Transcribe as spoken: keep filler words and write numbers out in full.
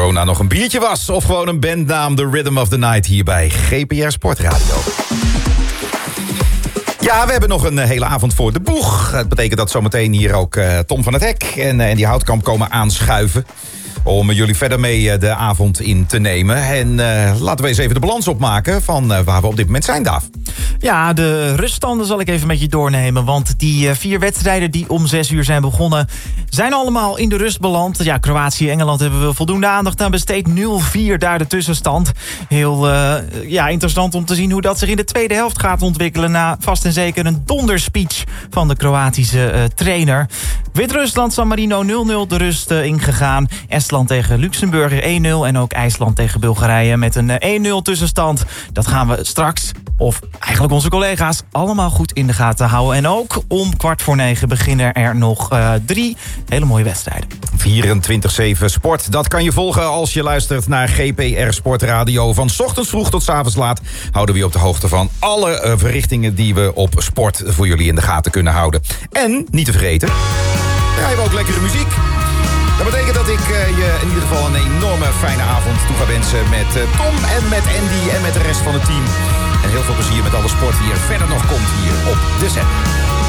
corona nog een biertje was. Of gewoon een bandnaam, The Rhythm of the Night hier bij G P R Sportradio. Ja, we hebben nog een hele avond voor de boeg. Dat betekent dat zometeen hier ook uh, Tom van het Hek en, uh, en die Houtkamp komen aanschuiven. Om jullie verder mee de avond in te nemen. En uh, laten we eens even de balans opmaken van uh, waar we op dit moment zijn, Daaf. Ja, de ruststanden zal ik even met je doornemen. Want die uh, vier wedstrijden die om zes uur zijn begonnen, zijn allemaal in de rust beland. Ja, Kroatië, Engeland hebben we voldoende aandacht aan besteed. nul vier daar de tussenstand. Heel uh, ja, interessant om te zien hoe dat zich in de tweede helft gaat ontwikkelen. Na vast en zeker een donderspeech van de Kroatische uh, trainer. Wit-Rusland, San Marino nul nul de rust uh, ingegaan. Estland tegen Luxemburg één nul. En ook IJsland tegen Bulgarije met een uh, één nul tussenstand. Dat gaan we straks, of eigenlijk onze collega's, allemaal goed in de gaten houden. En ook om kwart voor negen beginnen er nog uh, drie hele mooie wedstrijden. vierentwintig zeven Sport, dat kan je volgen als je luistert naar G P R Sportradio. Van 's ochtends vroeg tot 's avonds laat houden we je op de hoogte van alle uh, verrichtingen die we op sport voor jullie in de gaten kunnen houden. En, niet te vergeten, draaien we ook lekkere muziek. Dat betekent dat ik uh, je in ieder geval een enorme fijne avond toe ga wensen met uh, Tom en met Andy en met de rest van het team. En heel veel plezier met alle sport die er verder nog komt hier op de zender.